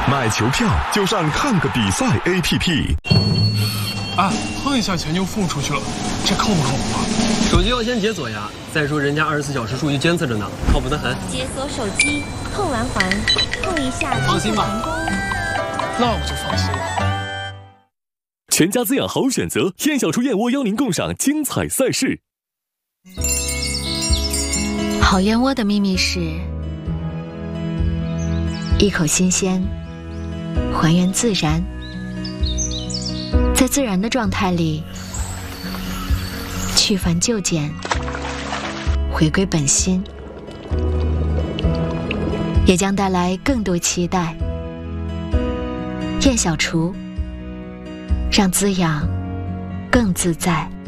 买球票就上看个比赛 APP。 啊，碰一下钱就付出去了，这靠不靠谱啊？ 手机要先解锁呀，再说人家24小时数据监测着呢，靠谱得很。 解锁手机，碰完环，碰一下， 放心吧。 那我就放心了。 全家滋养好选择，燕小厨燕窝邀您共赏精彩赛事。 好燕窝的秘密是一口新鲜，还原自然，在自然的状态里去繁就简，回归本心，也将带来更多期待。燕小厨，让滋养更自在。